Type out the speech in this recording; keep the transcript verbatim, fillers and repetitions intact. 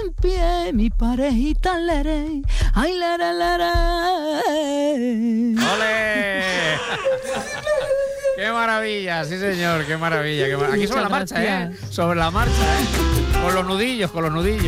en pie, mi parejita leré, ay lara lara. ¡Ole! ¡Qué maravilla! Sí, señor, qué maravilla. Qué mar... Aquí sobre la marcha, ¿eh? Sobre la marcha, ¿eh? Con los nudillos, con los nudillos.